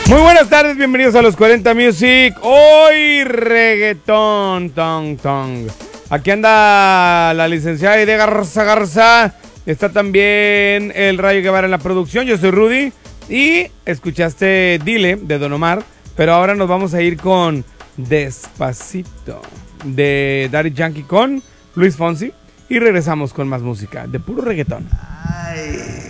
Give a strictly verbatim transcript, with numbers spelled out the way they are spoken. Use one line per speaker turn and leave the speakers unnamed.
Muy buenas tardes, bienvenidos a los cuarenta Music. Hoy reggaetón, tong, tong. Aquí anda la licenciada Aide Garza Garza. Está también el Rayo Guevara en la producción. Yo soy Rudy. Y escuchaste Dile de Don Omar. Pero ahora nos vamos a ir con Despacito de Daddy Yankee con Luis Fonsi. Y regresamos con más música de puro reggaetón.
Ay.